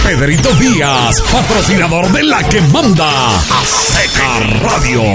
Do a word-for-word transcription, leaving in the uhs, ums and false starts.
Pedrito Díaz, patrocinador de La que manda, Azteca Radio.